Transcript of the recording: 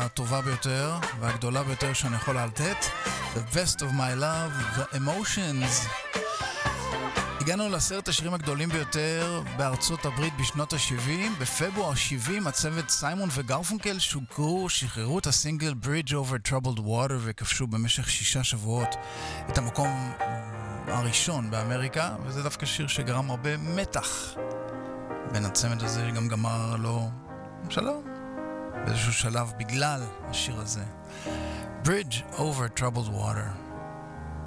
הטובה ביותר והגדולה ביותר שאני יכול לתת. The best of my love, the emotions. הגענו לעשרת השירים הגדולים ביותר בארצות הברית בשנות ה-70. בפברואר 70 הצוות סיימון וגרפונקל שחררו את הסינגל Bridge Over Troubled Water וכבשו במשך 6 שבועות את המקום הראשון באמריקה, וזה דווקא שיר שגרם הרבה מתח בין הצמד הזה, שגם גמר לו שלום באיזשהו שלב בגלל השיר הזה. Bridge Over Troubled Water.